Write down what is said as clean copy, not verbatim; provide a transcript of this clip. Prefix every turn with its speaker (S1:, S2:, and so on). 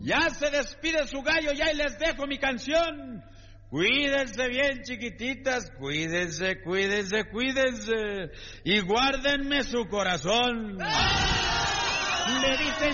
S1: Ya se despide su gallo, ya y les dejo mi canción. Cuídense bien, chiquititas, cuídense, cuídense, cuídense, y guárdenme su corazón. Le dicen